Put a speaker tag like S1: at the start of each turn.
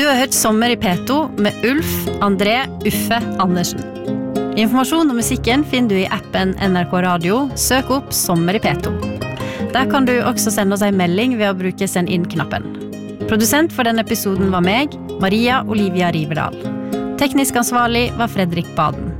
S1: Du har hørt Sommer i P2 med Ulf, André, Uffe, Andersen. Informasjon om musikken finner du i appen NRK Radio. Søk opp Sommer i P2. Der kan du også sende oss en melding ved å bruke send inn-knappen. Produsent for denne episoden var meg, Maria Olivia Rivedal. Teknisk ansvarlig var Fredrik Baden.